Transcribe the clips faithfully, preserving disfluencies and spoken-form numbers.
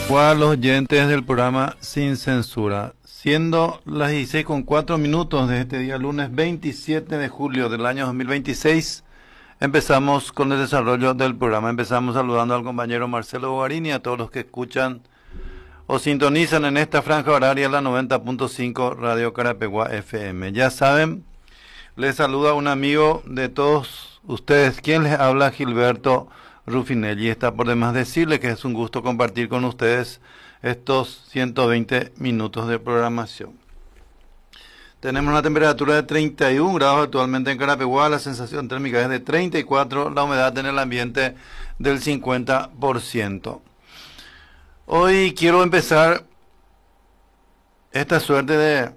O a los oyentes del programa Sin Censura, siendo las dieciséis con cuatro minutos de este día lunes veintisiete de julio del año dos mil veintiséis, empezamos con el desarrollo del programa. Empezamos saludando al compañero Marcelo Bogarini y a todos los que escuchan o sintonizan en esta franja horaria la noventa punto cinco Radio Carapeguá F M. Ya saben, les saluda un amigo de todos ustedes, quien les habla, Gilberto Rufinelli. Está por demás decirle que es un gusto compartir con ustedes estos ciento veinte minutos de programación. Tenemos una temperatura de treinta y un grados actualmente en Carapeguá, la sensación térmica es de treinta y cuatro, la humedad en el ambiente del cincuenta por ciento. Hoy quiero empezar esta suerte de,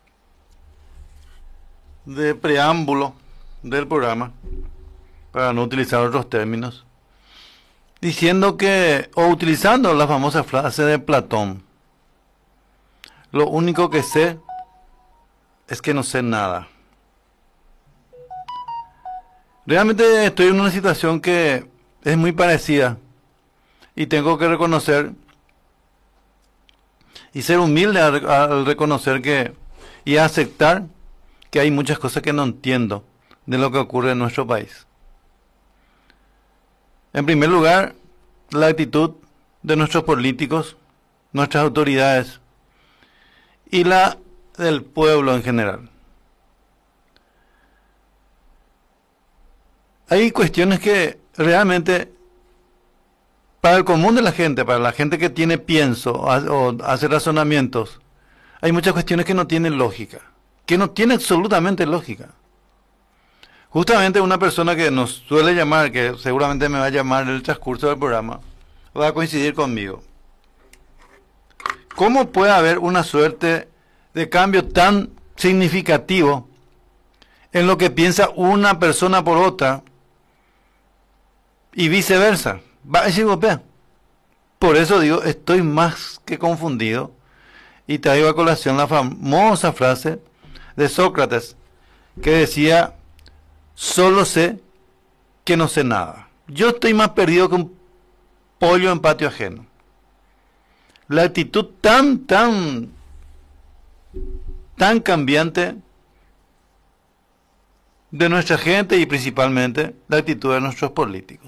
de preámbulo del programa, para no utilizar otros términos, diciendo que, o utilizando la famosa frase de Platón: lo único que sé es que no sé nada. Realmente estoy en una situación que es muy parecida y tengo que reconocer y ser humilde al, al reconocer que y aceptar que hay muchas cosas que no entiendo de lo que ocurre en nuestro país. En primer lugar, la actitud de nuestros políticos, nuestras autoridades y la del pueblo en general. Hay cuestiones que realmente, para el común de la gente, para la gente que tiene pienso o hace razonamientos, hay muchas cuestiones que no tienen lógica, que no tienen absolutamente lógica. Justamente una persona que nos suele llamar, que seguramente me va a llamar en el transcurso del programa, va a coincidir conmigo. ¿Cómo puede haber una suerte de cambio tan significativo en lo que piensa una persona por otra y viceversa? Va a decir, por eso digo, estoy más que confundido y traigo a colación la famosa frase de Sócrates que decía: solo sé que no sé nada. Yo estoy más perdido que un pollo en patio ajeno. La actitud tan, tan, tan cambiante de nuestra gente y principalmente la actitud de nuestros políticos.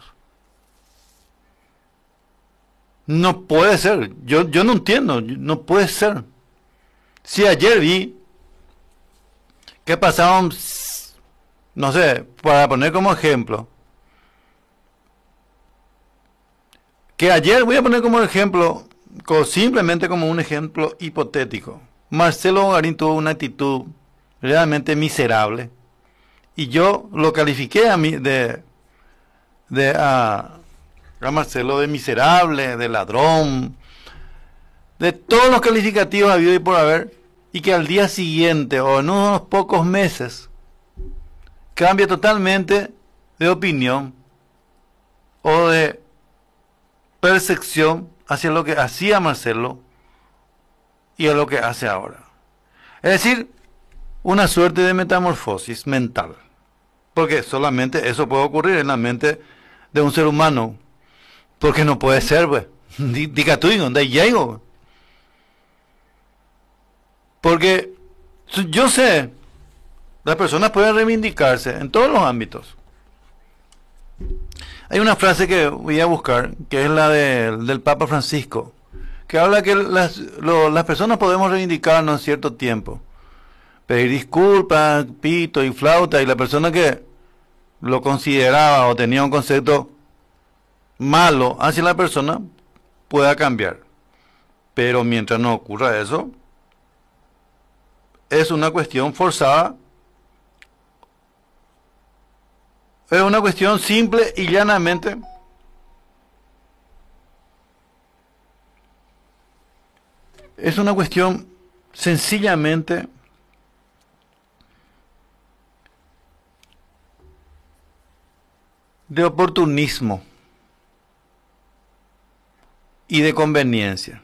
No puede ser. Yo, yo no entiendo. No puede ser. Si ayer vi que pasaban, no sé, para poner como ejemplo, que ayer, voy a poner como ejemplo, simplemente como un ejemplo hipotético, Marcelo Bogarín tuvo una actitud realmente miserable, y yo lo califiqué a mí de, de a, a Marcelo de miserable, de ladrón, de todos los calificativos habido y por haber, y que al día siguiente o en unos pocos meses cambia totalmente de opinión o de percepción hacia lo que hacía Marcelo y a lo que hace ahora. Es decir, una suerte de metamorfosis mental, porque solamente eso puede ocurrir en la mente de un ser humano, porque no puede ser, pues, diga tú, ¿dónde llego? Porque yo sé, las personas pueden reivindicarse en todos los ámbitos. Hay una frase que voy a buscar, que es la de, del Papa Francisco, que habla que las, lo, las personas podemos reivindicarnos en cierto tiempo, pedir disculpas, pito y flauta, y la persona que lo consideraba o tenía un concepto malo hacia la persona pueda cambiar. Pero mientras no ocurra eso, es una cuestión forzada. Es una cuestión simple y llanamente es una cuestión sencillamente de oportunismo y de conveniencia.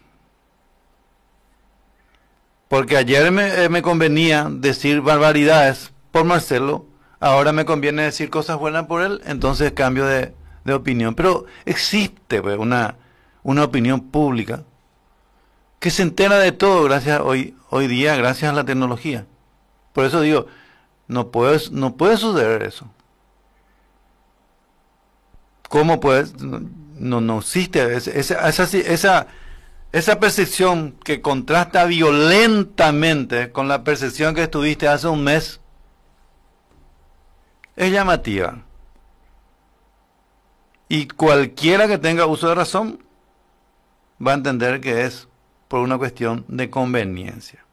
Porque ayer me, eh, me convenía decir barbaridades por Marcelo, ahora me conviene decir cosas buenas por él, entonces cambio de, de opinión. Pero existe pues, una, una opinión pública que se entera de todo gracias hoy, hoy día, gracias a la tecnología. Por eso digo, no puede, no puede suceder eso. ¿Cómo puedes? No, no existe esa, esa, esa, esa, esa percepción que contrasta violentamente con la percepción que estuviste hace un mes. Es llamativa. Y cualquiera que tenga uso de razón va a entender que es por una cuestión de conveniencia.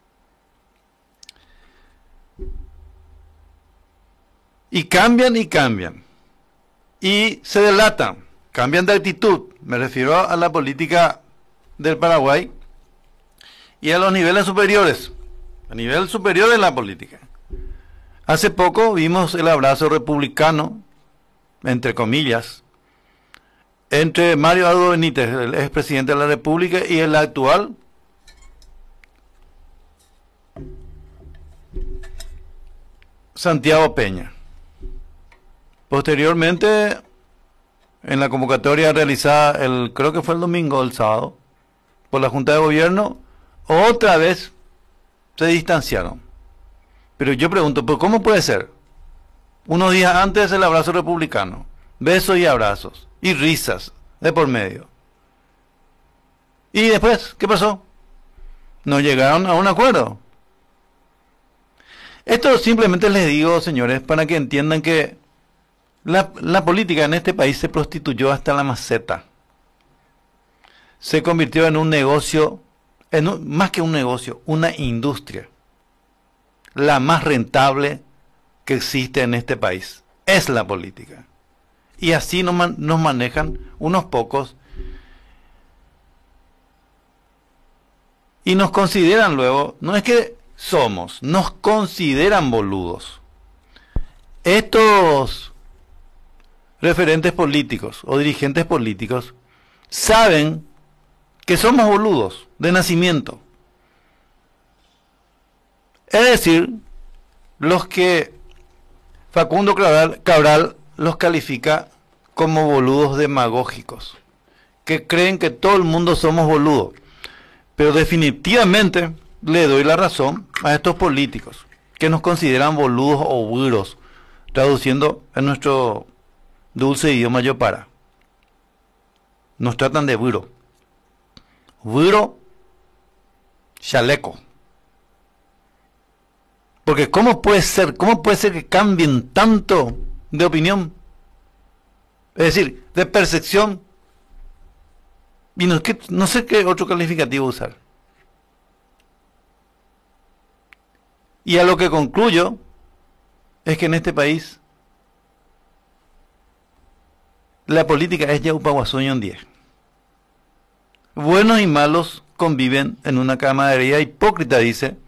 Y cambian y cambian. Y se delatan, cambian de actitud. Me refiero a la política del Paraguay y a los niveles superiores, a nivel superior de la política. Hace poco vimos el abrazo republicano, entre comillas, entre Mario Aldo Benítez, el expresidente de la República, y el actual Santiago Peña. Posteriormente, en la convocatoria realizada, el, creo que fue el domingo o el sábado, por la Junta de Gobierno, otra vez se distanciaron. Pero yo pregunto, ¿pero cómo puede ser? Unos días antes el abrazo republicano, besos y abrazos, y risas de por medio. Y después, ¿qué pasó? No llegaron a un acuerdo. Esto simplemente les digo, señores, para que entiendan que La, la política en este país se prostituyó hasta la maceta. Se convirtió en un negocio, en un, más que un negocio, una industria. La más rentable que existe en este país es la política. Y así nos, man, nos manejan unos pocos. Y nos consideran luego, no es que somos, nos consideran boludos. Estos referentes políticos o dirigentes políticos saben que somos boludos de nacimiento. Es decir, los que Facundo Cabral, Cabral los califica como boludos demagógicos, que creen que todo el mundo somos boludos. Pero definitivamente le doy la razón a estos políticos que nos consideran boludos o buros, traduciendo en nuestro dulce idioma yopara. Nos tratan de buro. Buro, chaleco. Porque ¿cómo puede ser? ¿Cómo puede ser que cambien tanto de opinión? Es decir, de percepción. Y no, que, no sé qué otro calificativo usar. Y a lo que concluyo es que en este país la política es Yaupaguazuño en diez. Buenos y malos conviven en una camaradería hipócrita, dice